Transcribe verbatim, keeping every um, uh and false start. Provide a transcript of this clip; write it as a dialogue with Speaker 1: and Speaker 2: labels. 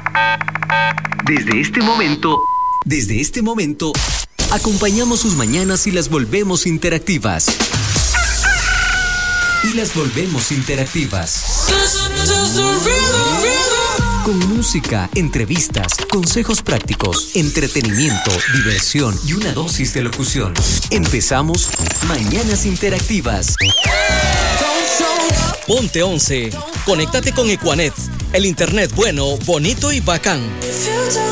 Speaker 1: Desde este momento, desde este momento, acompañamos sus mañanas y las volvemos interactivas. Y las volvemos interactivas. Con música, entrevistas, consejos prácticos, entretenimiento, diversión y una dosis de locución. Empezamos Mañanas Interactivas.
Speaker 2: Ponte once. Conéctate con Equanet. El internet bueno, bonito y bacán.